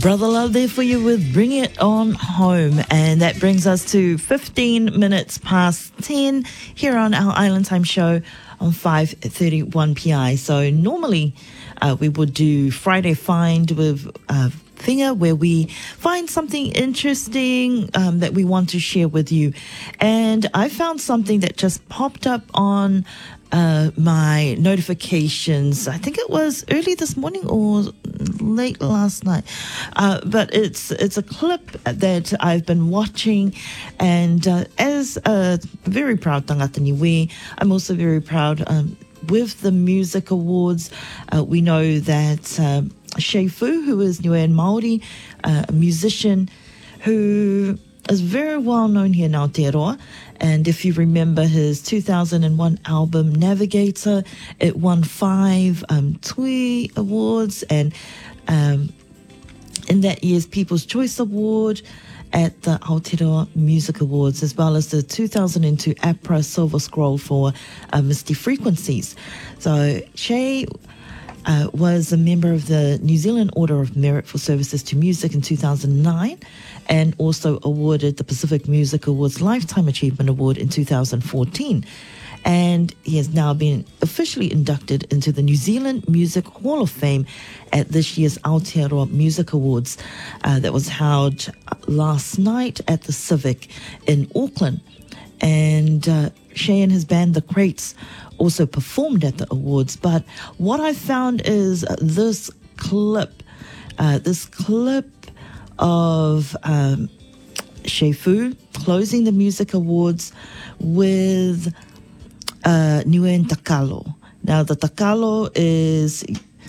Brother Love there for you with Bring It On Home. And that brings us to 15 minutes past 10 here on our Island Time show on 5:31 PI. So normally we would do Friday Find with Finger, where we find something interesting that we want to share with you. And I found something that just popped up on my notifications. I think it was early this morning or late last night. But it's a clip that I've been watching, and as a very proud tangata niue, I'm also very proud with the music awards. We know that Shea Fu, who is Niue and Māori, a musician who is very well known here in Aotearoa. And if you remember his 2001 album Navigator, it won 5 Tui Awards, and in that year's People's Choice Award at the Aotearoa Music Awards, as well as the 2002 APRA Silver Scroll for Misty Frequencies. So Shea was a member of the New Zealand Order of Merit for Services to Music in 2009, and also awarded the Pacific Music Awards Lifetime Achievement Award in 2014. And he has now been officially inducted into the New Zealand Music Hall of Fame at this year's Aotearoa Music Awards that was held last night at the Civic in Auckland. And Shea and his band, The Crates, also performed at the awards. But what I found is this clip of Shea Fu closing the music awards with Niue and Takalo. Now, the Takalo is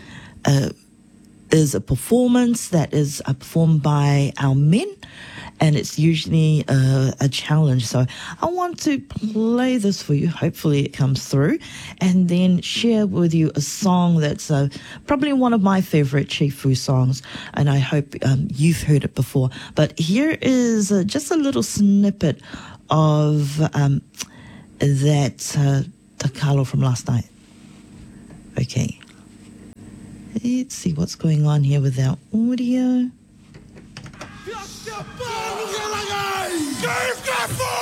a performance that is performed by our men, and it's usually a challenge. So I want to play this for you. Hopefully it comes through, and then share with you a song that's probably one of my favorite Shea Fu songs, and I hope you've heard it before. But here is just a little snippet of that Takalo from last night. Okay. Let's see what's going on here with our audio.